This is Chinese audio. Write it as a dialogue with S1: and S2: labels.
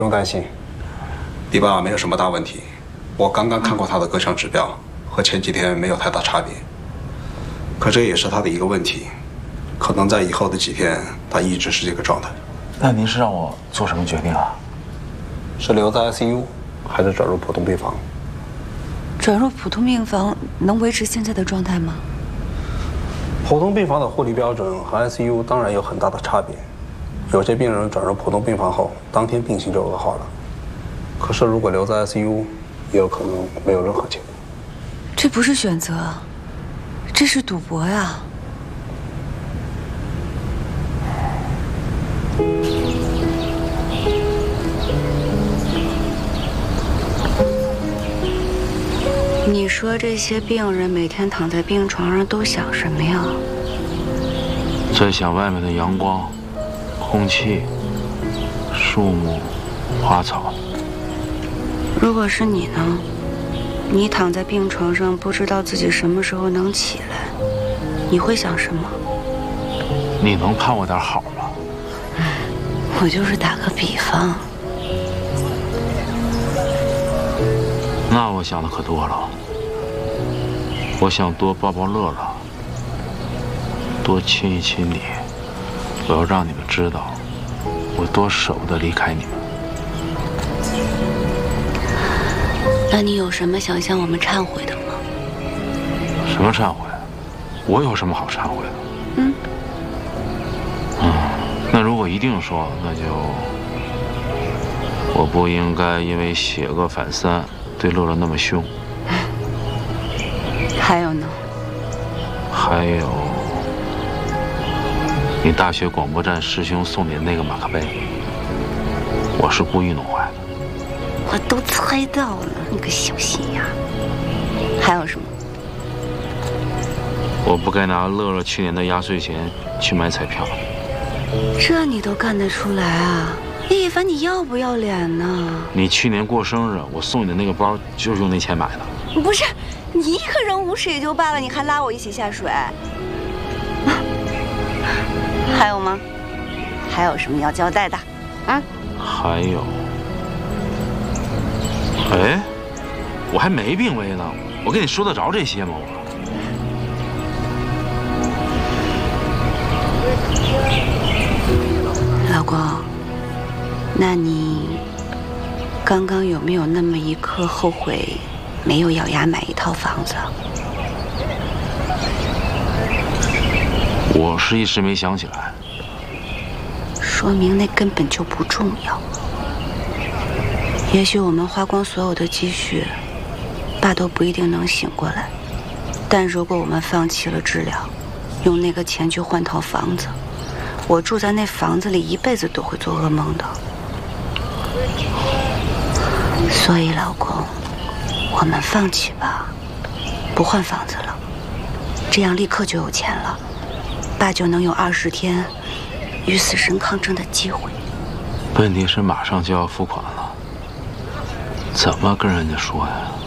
S1: 不用担心，
S2: 你爸没有什么大问题。我刚刚看过他的各项指标，和前几天没有太大差别。可这也是他的一个问题，可能在以后的几天，他一直是这个状态。
S3: 那您是让我做什么决定啊？
S2: 是留在 ICU， 还是转入普通病房？
S4: 转入普通病房能维持现在的状态吗？
S2: 普通病房的护理标准和 ICU 当然有很大的差别。有些病人转入普通病房后，当天病情就恶化了。可是如果留在 ICU， 也有可能没有任何结果。
S4: 这不是选择，这是赌博呀！你说这些病人每天躺在病床上都想什么呀？
S3: 在想外面的阳光、空气、树木、花草。
S4: 如果是你呢？你躺在病床上，不知道自己什么时候能起来，你会想什么？
S3: 你能盼我点好吗？
S4: 我就是打个比方。
S3: 那我想的可多了。我想多抱抱乐乐，多亲一亲你。我要让你们知道，我多舍不得离开你们。
S4: 那你有什么想向我们忏悔的吗？
S3: 什么忏悔？我有什么好忏悔的？那如果一定说，那就我不应该因为邪恶反三对乐乐那么凶。
S4: 还有呢？
S3: 还有，你大学广播站师兄送你的那个马克杯，我是故意弄坏的。
S4: 我都猜到了，你个小心眼。还有什么？
S3: 我不该拿乐乐去年的压岁钱去买彩票。
S4: 这你都干得出来啊？叶一凡，你要不要脸呢？
S3: 你去年过生日，我送你的那个包就是用那钱买的。
S4: 不是，你一个人无视也就罢了，你还拉我一起下水。还有吗？还有什么要交代的？啊？
S3: 还有，哎，我还没病危呢，我跟你说得着这些吗？
S4: 老公，那你刚刚有没有那么一刻后悔没有咬牙买一套房子？
S3: 我是一时没想起来。
S4: 说明那根本就不重要。也许我们花光所有的积蓄，爸都不一定能醒过来。但如果我们放弃了治疗，用那个钱去换套房子，我住在那房子里一辈子都会做噩梦的。所以，老公，我们放弃吧，不换房子了，这样立刻就有钱了，爸就能有20天与死神抗争的机会。
S3: 问题是马上就要付款了，怎么跟人家说呀？